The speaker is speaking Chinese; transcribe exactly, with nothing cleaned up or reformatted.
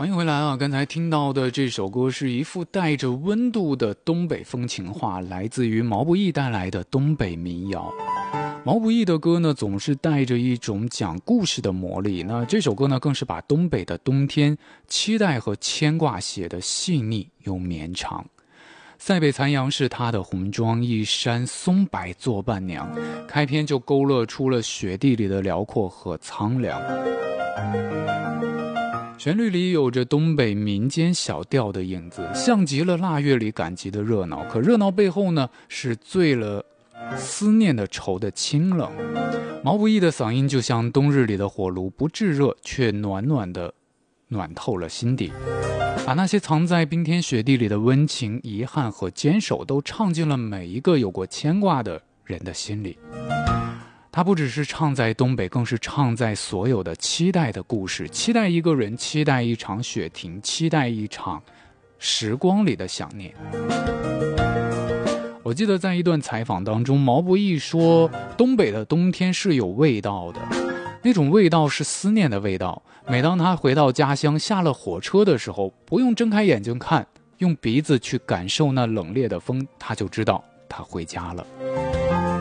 欢迎回来啊！刚才听到的这首歌是一副带着温度的东北风情话，来自于毛不易带来的东北民谣。毛不易的歌呢，总是带着一种讲故事的魔力。那这首歌呢，更是把东北的冬天期待和牵挂写得细腻又绵长。塞北残阳是他的红妆，一山松柏作伴娘。开篇就勾勒出了雪地里的辽阔和苍凉。旋律里有着东北民间小调的影子，像极了腊月里赶集的热闹。可热闹背后呢，是醉了思念的愁的清冷。毛不易的嗓音就像冬日里的火炉，不炙热，却暖暖的暖透了心底，把那些藏在冰天雪地里的温情、遗憾和坚守都唱进了每一个有过牵挂的人的心里。他不只是唱在东北，更是唱在所有的期待的故事，期待一个人，期待一场雪停，期待一场时光里的想念。我记得在一段采访当中，毛不易说东北的冬天是有味道的，那种味道是思念的味道。每当他回到家乡，下了火车的时候，不用睁开眼睛看，用鼻子去感受那冷冽的风，他就知道他回家了。